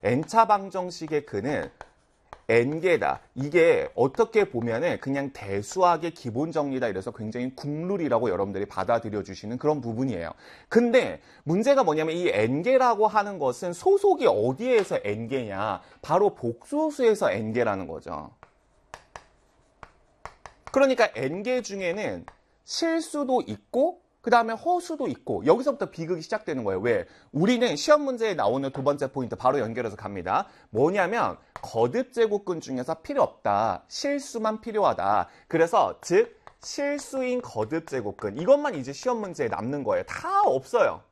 n차 방정식의 근은 n개다. 이게 어떻게 보면은 그냥 대수학의 기본 정리다 이래서 굉장히 국룰이라고 여러분들이 받아들여 주시는 그런 부분이에요. 근데 문제가 뭐냐면 이 n개라고 하는 것은 소속이 어디에서 n개냐? 바로 복소수에서 n개라는 거죠. 그러니까 n개 중에는 실수도 있고 그 다음에 허수도 있고 여기서부터 비극이 시작되는 거예요. 왜? 우리는 시험 문제에 나오는 두 번째 포인트 바로 연결해서 갑니다. 뭐냐면 거듭제곱근 중에서 필요 없다. 실수만 필요하다. 그래서 즉 실수인 거듭제곱근 이것만 이제 시험 문제에 남는 거예요. 다 없어요.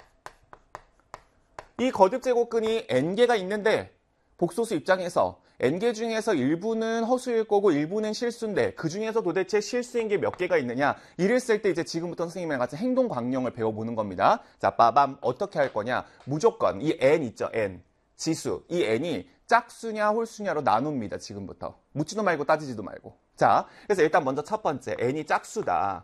이 거듭제곱근이 n개가 있는데 복소수 입장에서 n개 중에서 일부는 허수일 거고 일부는 실수인데 그 중에서 도대체 실수인 게 몇 개가 있느냐 이를 쓸 때 이제 지금부터 선생님이랑 같이 행동 강령을 배워보는 겁니다. 자, 빠밤 어떻게 할 거냐 무조건 이 n 있죠 n 지수 이 n이 짝수냐 홀수냐로 나눕니다. 지금부터 묻지도 말고 따지지도 말고. 자, 그래서 일단 먼저 첫 번째 n이 짝수다.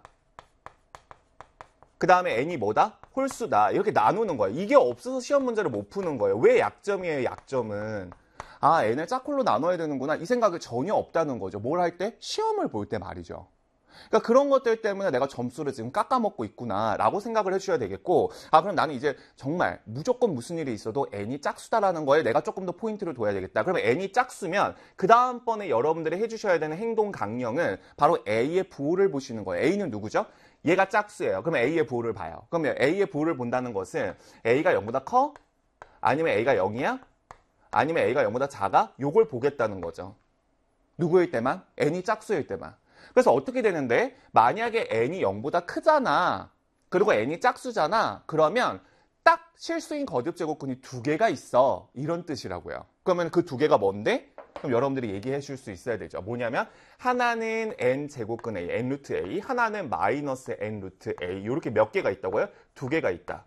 그 다음에 n이 뭐다? 홀수다. 이렇게 나누는 거예요. 이게 없어서 시험 문제를 못 푸는 거예요. 왜 약점이에요? 약점은 아, n을 짝홀로 나눠야 되는구나. 이 생각이 전혀 없다는 거죠. 뭘 할 때? 시험을 볼 때 말이죠. 그러니까 그런 것들 때문에 내가 점수를 지금 깎아먹고 있구나 라고 생각을 해주셔야 되겠고 아, 그럼 나는 이제 정말 무조건 무슨 일이 있어도 n이 짝수다라는 거에 내가 조금 더 포인트를 둬야 되겠다. 그러면 n이 짝수면 그 다음번에 여러분들이 해주셔야 되는 행동 강령은 바로 a의 부호를 보시는 거예요. a는 누구죠? 얘가 짝수예요. 그러면 a의 부호를 봐요. 그러면 a의 부호를 본다는 것은 a가 0보다 커? 아니면 a가 0이야? 아니면 a가 0보다 작아? 요걸 보겠다는 거죠. 누구일 때만? n이 짝수일 때만. 그래서 어떻게 되는데 만약에 n이 0보다 크잖아. 그리고 n이 짝수잖아. 그러면 딱 실수인 거듭제곱근이 두 개가 있어. 이런 뜻이라고요. 그러면 그 두 개가 뭔데? 그럼 여러분들이 얘기해 줄 수 있어야 되죠. 뭐냐면 하나는 n제곱근 a, n 루트 a, 하나는 마이너스 n 루트 a. 이렇게 몇 개가 있다고요? 두 개가 있다.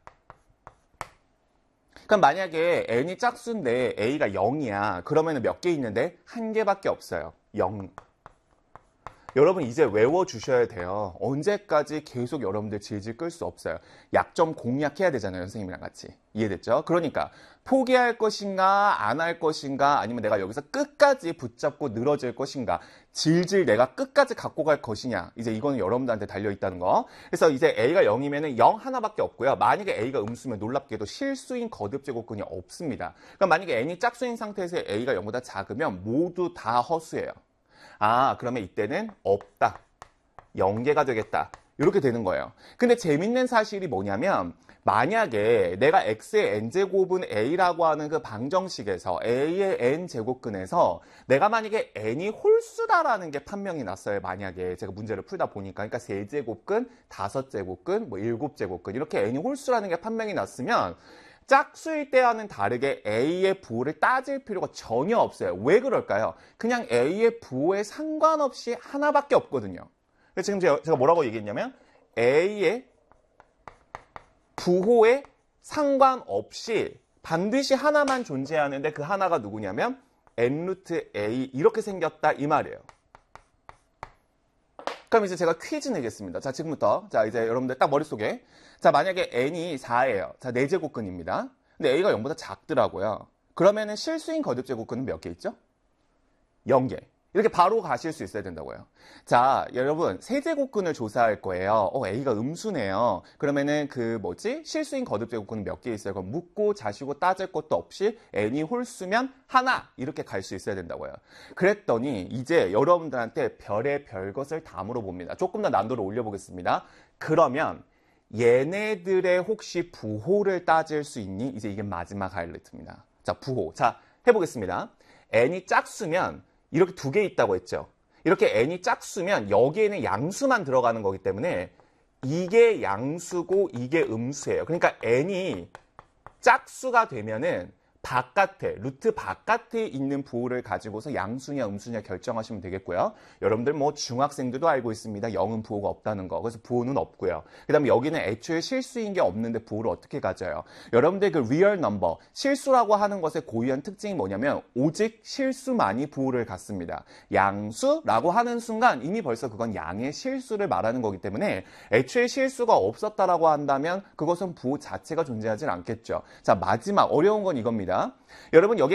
그럼 만약에 n이 짝수인데 a가 0이야. 그러면 몇 개 있는데? 한 개밖에 없어요. 0. 여러분 이제 외워주셔야 돼요. 언제까지 계속 여러분들 질질 끌 수 없어요. 약점 공략해야 되잖아요. 선생님이랑 같이. 이해됐죠? 그러니까 포기할 것인가 안 할 것인가 아니면 내가 여기서 끝까지 붙잡고 늘어질 것인가 질질 내가 끝까지 갖고 갈 것이냐 이제 이거는 여러분들한테 달려있다는 거. 그래서 이제 a가 0이면 0 하나밖에 없고요. 만약에 a가 음수면 놀랍게도 실수인 거듭제곱근이 없습니다. 그럼 만약에 n이 짝수인 상태에서 a가 0보다 작으면 모두 다 허수예요. 아, 그러면 이때는 없다. 0개가 되겠다. 이렇게 되는 거예요. 근데 재밌는 사실이 뭐냐면 만약에 내가 x의 n제곱은 a라고 하는 그 방정식에서 a의 n제곱근에서 내가 만약에 n이 홀수다라는 게 판명이 났어요. 만약에 제가 문제를 풀다 보니까 그러니까 3제곱근, 5제곱근, 뭐 7제곱근 이렇게 n이 홀수라는 게 판명이 났으면 짝수일 때와는 다르게 a의 부호를 따질 필요가 전혀 없어요. 왜 그럴까요? 그냥 a의 부호에 상관없이 하나밖에 없거든요. 그래서 지금 제가 뭐라고 얘기했냐면 a의 부호에 상관없이 반드시 하나만 존재하는데 그 하나가 누구냐면 n 루트 a 이렇게 생겼다 이 말이에요. 그럼 이제 제가 퀴즈 내겠습니다. 자, 지금부터. 자, 이제 여러분들 딱 머릿속에. 자, 만약에 n이 4예요. 자, 4제곱근입니다. 근데 a가 0보다 작더라고요. 그러면은 실수인 거듭제곱근은 몇 개 있죠? 0개. 이렇게 바로 가실 수 있어야 된다고요. 자, 여러분, 세제곱근을 조사할 거예요. a가 음수네요. 그러면은 실수인 거듭제곱근은 몇 개 있어요? 그럼 묻고 자시고 따질 것도 없이 n이 홀수면 하나 이렇게 갈 수 있어야 된다고요. 그랬더니 이제 여러분들한테 별의 별것을 다 물어봅니다. 조금 더 난도를 올려보겠습니다. 그러면 얘네들의 혹시 부호를 따질 수 있니? 이제 이게 마지막 하이라이트입니다. 자, 부호. 자, 해보겠습니다. n이 짝수면 이렇게 두 개 있다고 했죠. 이렇게 n이 짝수면 여기에는 양수만 들어가는 거기 때문에 이게 양수고 이게 음수예요. 그러니까 n이 짝수가 되면은 바깥에, 루트 바깥에 있는 부호를 가지고서 양수냐 음수냐 결정하시면 되겠고요. 여러분들 뭐 중학생들도 알고 있습니다. 0은 부호가 없다는 거. 그래서 부호는 없고요. 그 다음에 여기는 애초에 실수인 게 없는데 부호를 어떻게 가져요? 여러분들 그 리얼 넘버, 실수라고 하는 것의 고유한 특징이 뭐냐면 오직 실수만이 부호를 갖습니다. 양수라고 하는 순간 이미 벌써 그건 양의 실수를 말하는 거기 때문에 애초에 실수가 없었다라고 한다면 그것은 부호 자체가 존재하지 않겠죠. 자, 마지막 어려운 건 이겁니다. 되겠습니다. 여러분 여기